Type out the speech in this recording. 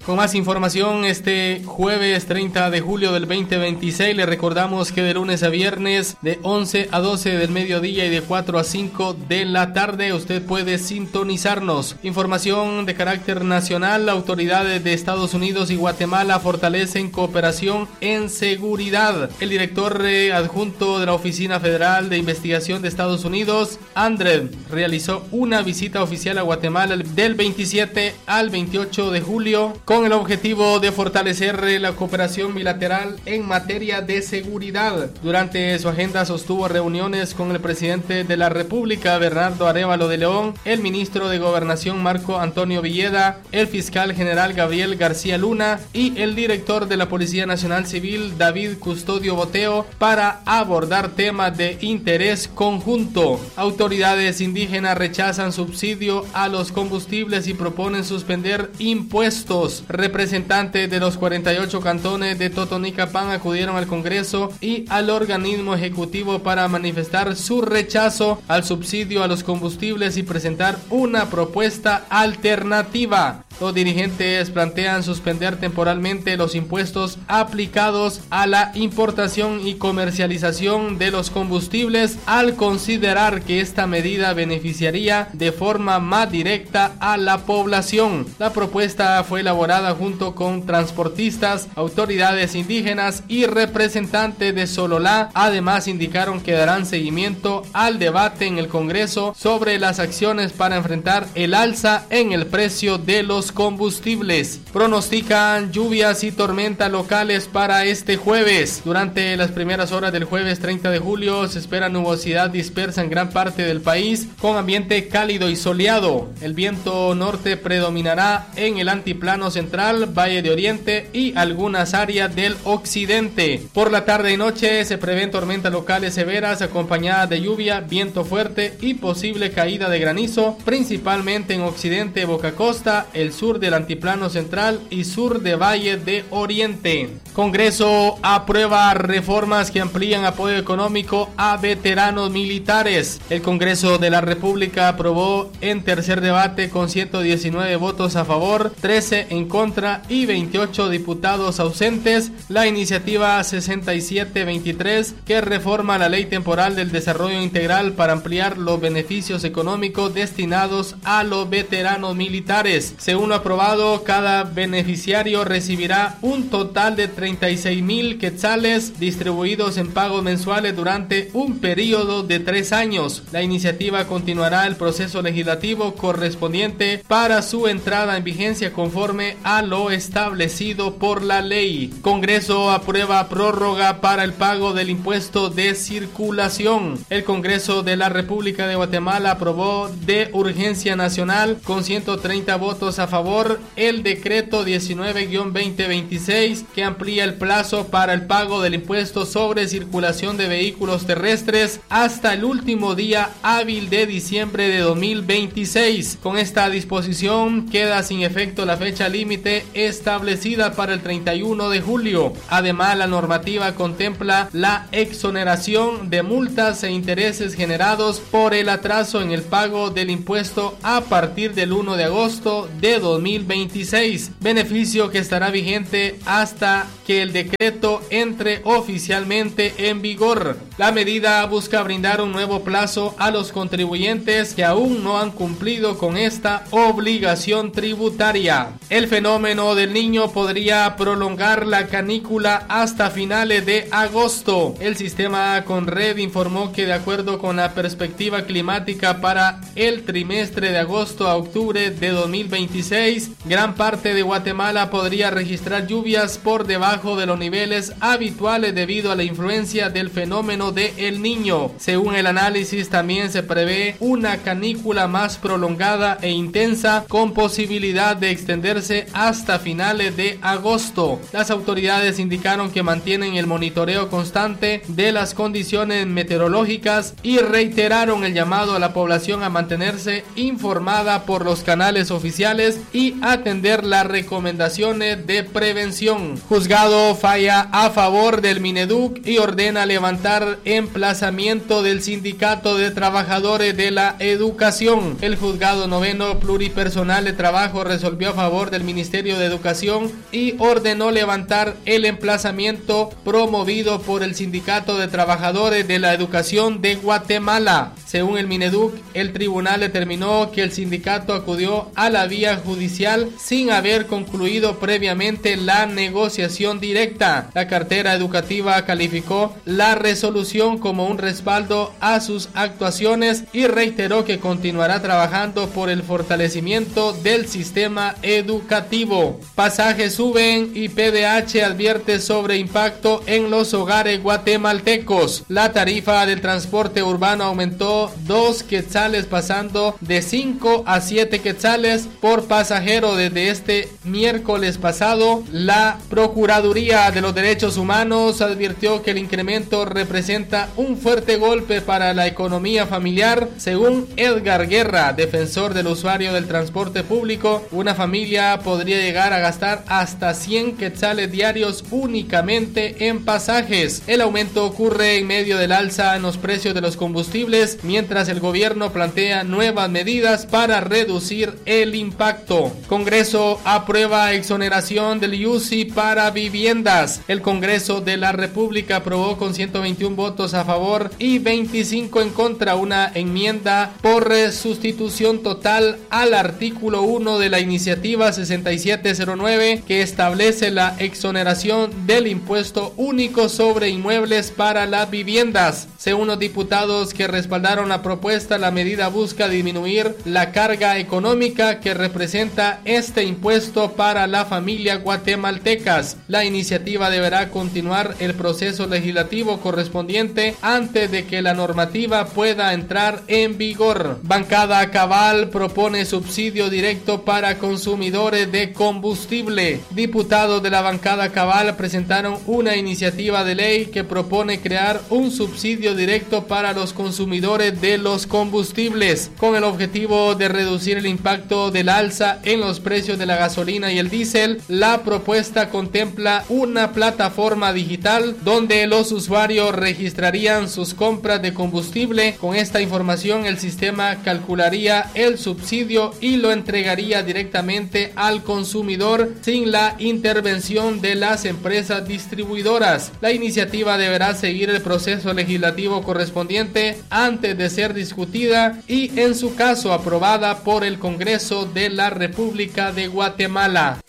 Con más información, este jueves 30 de julio del 2026, le recordamos que de lunes a viernes de 11 a 12 del mediodía y de 4 a 5 de la tarde usted puede sintonizarnos. Información de carácter nacional: autoridades de Estados Unidos y Guatemala fortalecen cooperación en seguridad. El director adjunto de la Oficina Federal de Investigación de Estados Unidos, Andred, realizó una visita oficial a Guatemala del 27 al 28 de julio con el objetivo de fortalecer la cooperación bilateral en materia de seguridad. Durante su agenda sostuvo reuniones con el presidente de la República, Bernardo Arévalo de León, el ministro de Gobernación, Marco Antonio Villeda, el fiscal general Gabriel García Luna y el director de la Policía Nacional Civil, David Custodio Boteo, para abordar temas de interés conjunto. Autoridades indígenas rechazan subsidio a los combustibles y proponen suspender impuestos. Representantes de los 48 cantones de Totonicapán acudieron al Congreso y al organismo ejecutivo para manifestar su rechazo al subsidio a los combustibles y presentar una propuesta alternativa. Los dirigentes plantean suspender temporalmente los impuestos aplicados a la importación y comercialización de los combustibles, al considerar que esta medida beneficiaría de forma más directa a la población. La propuesta fue elaborada junto con transportistas, autoridades indígenas y representantes de Sololá. Además, indicaron que darán seguimiento al debate en el Congreso sobre las acciones para enfrentar el alza en el precio de los combustibles. Pronostican lluvias y tormentas locales para este jueves. Durante las primeras horas del jueves 30 de julio se espera nubosidad dispersa en gran parte del país, con ambiente cálido y soleado. El viento norte predominará en el altiplano central, Valle de Oriente y algunas áreas del occidente. Por la tarde y noche se prevén tormentas locales severas acompañadas de lluvia, viento fuerte y posible caída de granizo, principalmente en occidente, Boca Costa, el sur del altiplano central y sur de Valle de Oriente. Congreso aprueba reformas que amplían apoyo económico a veteranos militares. El Congreso de la República aprobó en tercer debate con 119 votos a favor, 13 en contra y 28 diputados ausentes la iniciativa 6723, que reforma la Ley Temporal del Desarrollo Integral para ampliar los beneficios económicos destinados a los veteranos militares. Según lo aprobado, cada beneficiario recibirá un total de 36,000 quetzales distribuidos en pagos mensuales durante un periodo de 3 años. La iniciativa continuará el proceso legislativo correspondiente para su entrada en vigencia conforme a lo establecido por la ley. Congreso aprueba prórroga para el pago del impuesto de circulación. El Congreso de la República de Guatemala aprobó de urgencia nacional con 130 votos a favor el decreto 19-2026, que amplía el plazo para el pago del impuesto sobre circulación de vehículos terrestres hasta el último día hábil de diciembre de 2026. Con esta disposición queda sin efecto la fecha límite establecida para el 31 de julio. Además, la normativa contempla la exoneración de multas e intereses generados por el atraso en el pago del impuesto a partir del 1 de agosto de 2026, beneficio que estará vigente hasta que el decreto entre oficialmente en vigor. La medida busca brindar un nuevo plazo a los contribuyentes que aún no han cumplido con esta obligación tributaria. El fenómeno del Niño podría prolongar la canícula hasta finales de agosto. El sistema Conred informó que, de acuerdo con la perspectiva climática para el trimestre de agosto a octubre de 2026, gran parte de Guatemala podría registrar lluvias por debajo de los niveles habituales debido a la influencia del fenómeno de El Niño. Según el análisis, también se prevé una canícula más prolongada e intensa, con posibilidad de extenderse hasta finales de agosto. Las autoridades indicaron que mantienen el monitoreo constante de las condiciones meteorológicas y reiteraron el llamado a la población a mantenerse informada por los canales oficiales y atender las recomendaciones de prevención. Juzgado falla a favor del Mineduc y ordena levantar emplazamiento del Sindicato de Trabajadores de la Educación. El Juzgado Noveno Pluripersonal de Trabajo resolvió a favor del Ministerio de Educación y ordenó levantar el emplazamiento promovido por el Sindicato de Trabajadores de la Educación de Guatemala. Según el Mineduc, el tribunal determinó que el sindicato acudió a la vía judicial sin haber concluido previamente la negociación directa. La cartera educativa calificó la resolución como un respaldo a sus actuaciones y reiteró que continuará trabajando por el fortalecimiento del sistema educativo. Pasajes suben y PDH advierte sobre impacto en los hogares guatemaltecos. La tarifa del transporte urbano aumentó 2 quetzales, pasando de 5 a 7 quetzales por pasajero desde este miércoles pasado. La Procuraduría de los Derechos Humanos advirtió que el incremento representa un fuerte golpe para la economía familiar. Según Edgar Guerra, defensor del usuario del transporte público, una familia podría llegar a gastar hasta 100 quetzales diarios únicamente en pasajes. El aumento ocurre en medio del alza en los precios de los combustibles, mientras el gobierno plantea nuevas medidas para reducir el impacto. Congreso aprueba exoneración del IUCI para viviendas. El Congreso de la República aprobó con 121 votos a favor y 25 en contra una enmienda por sustitución total al artículo 1 de la iniciativa 6709 que establece la exoneración del impuesto único sobre inmuebles para las viviendas. Según los diputados que respaldaron la propuesta, la medida busca disminuir la carga económica que representa este impuesto para las familias guatemaltecas. La iniciativa deberá continuar el proceso legislativo correspondiente antes de que la normativa pueda entrar en vigor. Bancada Cabal propone subsidio directo para consumidores de combustible. Diputados de la bancada Cabal presentaron una iniciativa de ley que propone crear un subsidio directo para los consumidores de los combustibles, con el objetivo de reducir el impacto del alza en los precios de la gasolina y el diésel. La propuesta contempla una plataforma digital donde los usuarios registrarían sus compras de combustible. Con esta información, el sistema calcularía el subsidio y lo entregaría directamente al consumidor sin la intervención de las empresas distribuidoras. La iniciativa deberá seguir el proceso legislativo correspondiente antes de ser discutida y, en su caso, aprobada por el Congreso de la República de Guatemala.